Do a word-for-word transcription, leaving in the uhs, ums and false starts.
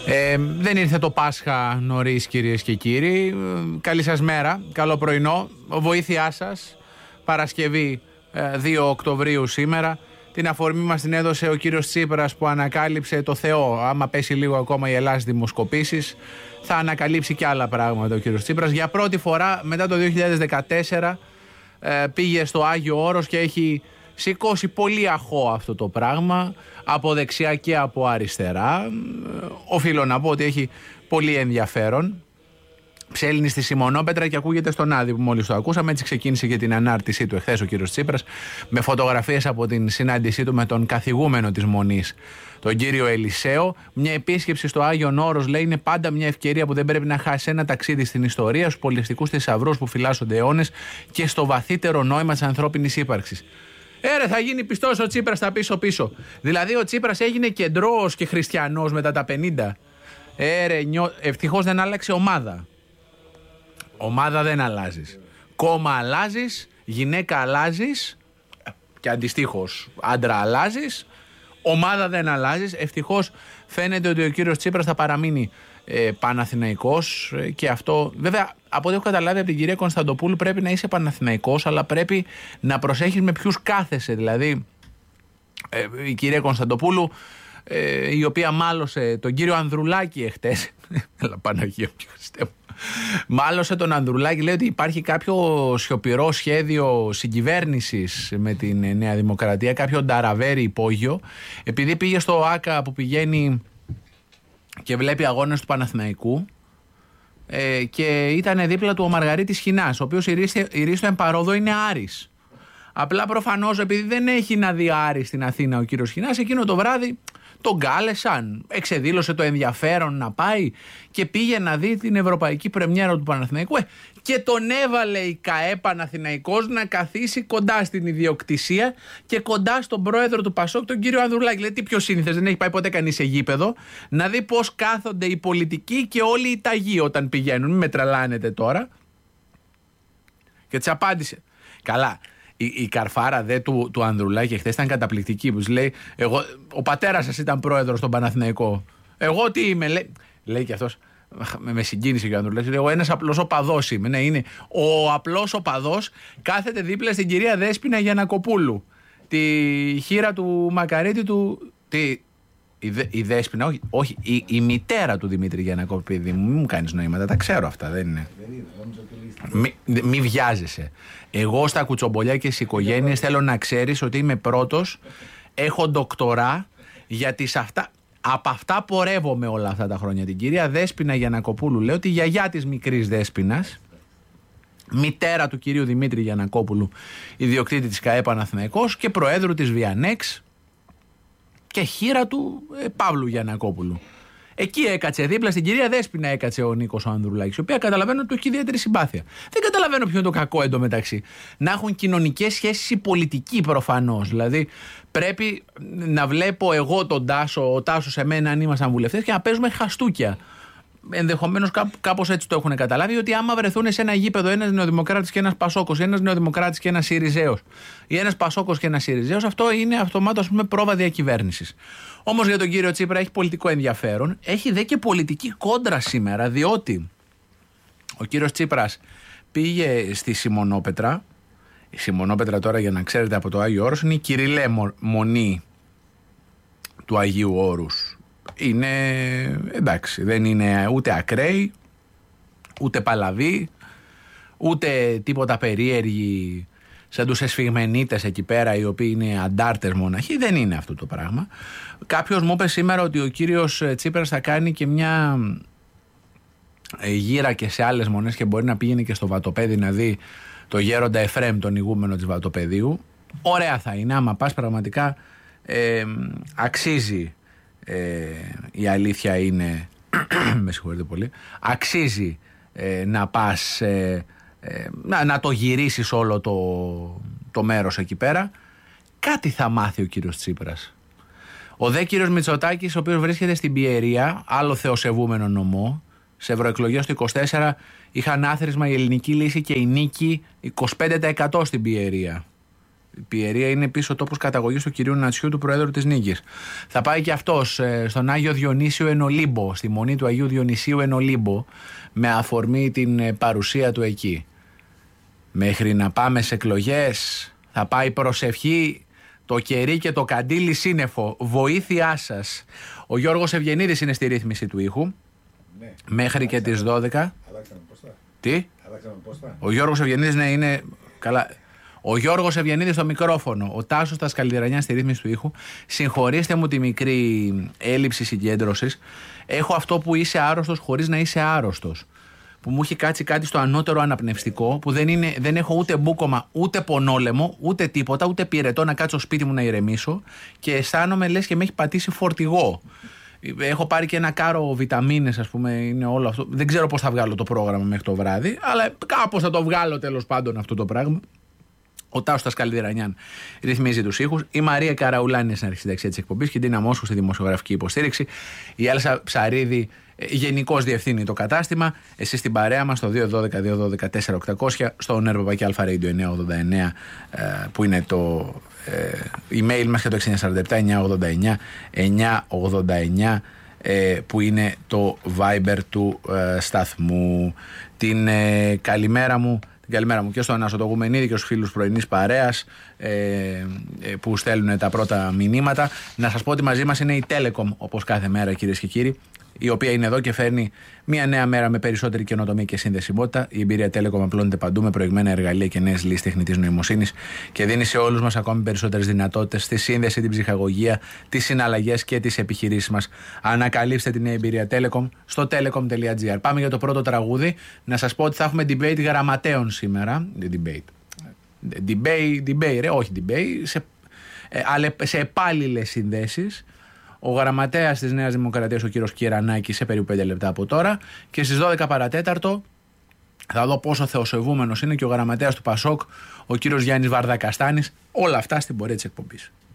Ε, δεν ήρθε το Πάσχα νωρίς, κυρίες και κύριοι. Καλή σας μέρα, καλό πρωινό. Βοήθειά σας, Παρασκευή δύο Οκτωβρίου σήμερα. Την αφορμή μας την έδωσε ο κύριος Τσίπρας που ανακάλυψε το Θεό. Άμα πέσει λίγο ακόμα η Ελλάδα στις δημοσκοπήσεις, θα ανακαλύψει και άλλα πράγματα ο κύριος Τσίπρας. Για πρώτη φορά μετά το δύο χιλιάδες δεκατέσσερα πήγε στο Άγιο Όρος και έχει σηκώσει πολύ αχώ αυτό το πράγμα, από δεξιά και από αριστερά. Οφείλω να πω ότι έχει πολύ ενδιαφέρον. Ψέλνει στη Σιμονόπετρα και ακούγεται στον Άδη που μόλις το ακούσαμε. Έτσι ξεκίνησε και την ανάρτησή του εχθές ο κύριος Τσίπρας, με φωτογραφίες από την συνάντησή του με τον καθηγούμενο της Μονής, τον κύριο Ελισαίο. Μια επίσκεψη στο Άγιον Όρος, λέει, είναι πάντα μια ευκαιρία που δεν πρέπει να χάσει. Ένα ταξίδι στην ιστορία, στους πολιτιστικούς θησαυρούς που φυλάσσονται αιώνες και στο βαθύτερο νόημα της ανθρώπινης ύπαρξης. Έρε, θα γίνει πιστός ο Τσίπρας στα πίσω-πίσω. Δηλαδή ο Τσίπρας έγινε κεντρός και χριστιανός μετά τα πενήντα. Έρε, νιώ... ευτυχώς δεν άλλαξε ομάδα. Ομάδα δεν αλλάζεις. Κόμμα αλλάζεις, γυναίκα αλλάζεις και αντιστοίχως άντρα αλλάζεις. Ομάδα δεν αλλάζεις. Ευτυχώς φαίνεται ότι ο κύριος Τσίπρας θα παραμείνει ε, Παναθηναϊκός ε, και αυτό βέβαια από ό,τι έχω καταλάβει από την κυρία Κωνσταντοπούλου πρέπει να είσαι Παναθηναϊκός, αλλά πρέπει να προσέχεις με ποιους κάθεσαι. Δηλαδή ε, η κυρία Κωνσταντοπούλου ε, η οποία μάλωσε τον κύριο Ανδρουλάκη εχθές έλα Παναγία μου, Χριστέ μου. Μάλωσε τον Ανδρουλάκη, λέει ότι υπάρχει κάποιο σιωπηρό σχέδιο συγκυβέρνησης με την Νέα Δημοκρατία, κάποιο νταραβέρι υπόγειο, επειδή πήγε στο ΆΚΑ που πηγαίνει και βλέπει αγώνες του Παναθηναϊκού ε, και ήταν δίπλα του ο Μαργαρίτης Χινάς, ο οποίος η ρίστο εμπαρόδο είναι Άρης. Απλά προφανώς επειδή δεν έχει να δει Άρη στην Αθήνα ο κύριος Χινάς, εκείνο το βράδυ τον κάλεσαν, εξεδήλωσε το ενδιαφέρον να πάει και πήγε να δει την ευρωπαϊκή πρεμιέρα του Παναθηναϊκού ε, και τον έβαλε η ΚΑΕ Παναθηναϊκός να καθίσει κοντά στην ιδιοκτησία και κοντά στον πρόεδρο του Πασόκ, τον κύριο Ανδρουλάκη. Λέει, τι πιο σύνηθες, δεν έχει πάει ποτέ κανείς σε γήπεδο να δει πώς κάθονται οι πολιτικοί και όλοι οι ταγοί όταν πηγαίνουν. Μην με τρελάνετε τώρα. Και της απάντησε, καλά. Η, η καρφάρα δε του, του Ανδρουλάκη χθες ήταν καταπληκτική, που λέει, εγώ, ο πατέρας σας ήταν πρόεδρος στον Παναθηναϊκό. Εγώ τι είμαι, λέει, λέει και αυτός, με, με συγκίνησε και ο Ανδρουλάκης, εγώ ένας απλός οπαδός είμαι. Ναι, είναι ο απλός οπαδός, κάθεται δίπλα στην κυρία Δέσποινα Γιαννακοπούλου, τη χείρα του Μακαρίτη του, τη, η, Δε, η Δέσποινα, όχι, όχι η, η μητέρα του Δημήτρη Γιαννακοπούλου, μην μου κάνεις νοήματα, τα ξέρω αυτά, δεν είναι. Μη, μη βιάζεσαι. Εγώ στα κουτσομπολιά και στις οικογένειες θέλω να ξέρεις ότι είμαι πρώτος, έχω ντοκτορά, γιατί σε αυτά, από αυτά πορεύομαι όλα αυτά τα χρόνια. Την κυρία Δέσποινα Γιαννακοπούλου, λέω, τη γιαγιά της μικρής Δέσποινας, μητέρα του κυρίου Δημήτρη Γιαννακόπουλου, ιδιοκτήτη της ΚΑΕ Παναθηναϊκός και προέδρου της Βιανέξ και χείρα του ε, Παύλου Γιαννακόπουλου. Εκεί έκατσε, δίπλα στην κυρία Δέσποινα έκατσε ο Νίκος ο Ανδρουλάκης, η οποία καταλαβαίνω ότι έχει ιδιαίτερη συμπάθεια. Δεν καταλαβαίνω ποιο είναι το κακό εντωμεταξύ. Να έχουν κοινωνικές σχέσεις οι πολιτικοί προφανώς. Δηλαδή πρέπει να βλέπω εγώ τον Τάσο, ο Τάσος εμένα αν ήμασταν βουλευτές και να παίζουμε χαστούκια. Ενδεχομένως κάπως έτσι το έχουν καταλάβει, ότι άμα βρεθούν σε ένα γήπεδο ένας νεοδημοκράτης και ένας Πασόκος, ή ένας νεοδημοκράτης και ένας Συριζέος, ή ένας Πασόκος και ένας Συριζέος, αυτό είναι αυτομάτως, ας πούμε, πρόβα διακυβέρνησης. Όμως για τον κύριο Τσίπρα έχει πολιτικό ενδιαφέρον, έχει δε και πολιτική κόντρα σήμερα, διότι ο κύριος Τσίπρας πήγε στη Σιμονόπετρα. Η Σιμονόπετρα, τώρα για να ξέρετε από το Άγιο Όρος, είναι η Κυριλέ Μονή του Αγίου Όρους. Είναι, εντάξει, δεν είναι ούτε ακραίοι, ούτε παλαβοί, ούτε τίποτα περίεργοι σαν τους εσφιγμενίτες εκεί πέρα, οι οποίοι είναι αντάρτες μοναχοί. Δεν είναι αυτό το πράγμα. Κάποιος μου είπε σήμερα ότι ο κύριος Τσίπρας θα κάνει και μια γύρα και σε άλλες μονές και μπορεί να πήγαινε και στο Βατοπέδι να δει το γέροντα Εφραίμ, τον ηγούμενο της Βατοπεδίου. Ωραία θα είναι, άμα πας πραγματικά ε, αξίζει. Ε, η αλήθεια είναι με συγχωρείτε πολύ, αξίζει ε, να πας ε, ε, να, να το γυρίσεις όλο το, το μέρος εκεί πέρα. Κάτι θα μάθει ο κύριος Τσίπρας. Ο δε κύριος Μητσοτάκης, ο οποίος βρίσκεται στην Πιερία, άλλο θεοσεβούμενο νομό, σε ευρωεκλογές του είκοσι τέσσερα είχαν άθροισμα η Ελληνική Λύση και η Νίκη είκοσι πέντε τοις εκατό στην Πιερία. Η Πιερία είναι επίσης ο τόπος καταγωγής του κυρίου Νατσιού, του Προέδρου της Νίκης. Θα πάει και αυτός ε, στον Άγιο Διονύσιο εν Ολύμπο, στη μονή του Αγίου Διονυσίου εν Ολύμπο, με αφορμή την ε, παρουσία του εκεί. Μέχρι να πάμε σε εκλογές θα πάει προσευχή, το κερί και το καντήλι σύννεφο. Βοήθειά σας. Ο Γιώργος Ευγενίδης είναι στη ρύθμιση του ήχου. Ναι. Μέχρι και τις δώδεκα. Αλλάξαμε πόστα. Τι? Αλλάξαμε πόστα. Ο Γιώργος Ευγενίδης, ναι, είναι καλά. Ο Γιώργος Ευγενίδης στο μικρόφωνο. Ο Τάσος στα Σκαλιδρανιά στη ρύθμιση του ήχου. Συγχωρήστε μου τη μικρή έλλειψη συγκέντρωσης. Έχω αυτό που είσαι άρρωστος χωρίς να είσαι άρρωστος. Που μου έχει κάτσει κάτι στο ανώτερο αναπνευστικό, που δεν, είναι, δεν έχω ούτε μπούκομα, ούτε πονόλεμο, ούτε τίποτα, ούτε πυρετό να κάτσω σπίτι μου να ηρεμήσω και αισθάνομαι λες και με έχει πατήσει φορτηγό. Έχω πάρει και ένα κάρο βιταμίνες, ας πούμε, είναι όλο αυτό. Δεν ξέρω πώς θα βγάλω το πρόγραμμα μέχρι το βράδυ, αλλά κάπως θα το βγάλω τέλος πάντων αυτό το πράγμα. Ο Τάσος στα Σκαλιδρανιάν ρυθμίζει τους ήχους. Η Μαρία Καραουλάνη είναι στην αρχισυνταξία της εκπομπής και η Ντίνα Μόσχου στη δημοσιογραφική υποστήριξη. Η Έλσα Ψαρίδη γενικώς διευθύνει το κατάστημα. Εσείς στην παρέα μας στο δύο ένα δύο δύο ένα δύο τέσσερα οκτακόσια, στο Νερβοπακή Αλφα Radio εννιακόσια ογδόντα εννέα που είναι το ε, email μας, και το έξι εννιά τέσσερα επτά εννιακόσια ογδόντα εννέα εννιακόσια ογδόντα εννέα που είναι το Viber του ε, σταθμού. Την ε, καλημέρα μου Καλημέρα μου και στον Άσο το Γουμενίδη και στους φίλους πρωινής παρέας ε, ε, που στέλνουν τα πρώτα μηνύματα. Να σας πω ότι μαζί μας είναι η Telecom, όπως κάθε μέρα, κυρίες και κύριοι, η οποία είναι εδώ και φέρνει μια νέα μέρα με περισσότερη καινοτομία και συνδεσιμότητα. Η εμπειρία Telecom απλώνεται παντού με προηγμένα εργαλεία και νέες λύσεις τεχνητής νοημοσύνης και δίνει σε όλους μας ακόμη περισσότερες δυνατότητες στη σύνδεση, την ψυχαγωγία, τις συναλλαγές και τις επιχειρήσεις μας. Ανακαλύψτε την νέα εμπειρία Telecom στο telecom τελεία gr. Πάμε για το πρώτο τραγούδι. Να σας πω ότι θα έχουμε debate γραμματέων σήμερα. Debate. Debate, debate, ρε, όχι debate, σε, ε, ale, σε επάλληλες συνδέσεις. Ο γραμματέας της Νέας Δημοκρατίας, ο κύριος Κυρανάκης, σε περίπου πέντε λεπτά από τώρα. Και στις δώδεκα παρατέταρτο θα δω πόσο θεοσεβούμενος είναι και ο γραμματέας του Πασόκ, ο κύριος Γιάννης Βαρδακαστάνης. Όλα αυτά στην πορεία της εκπομπής.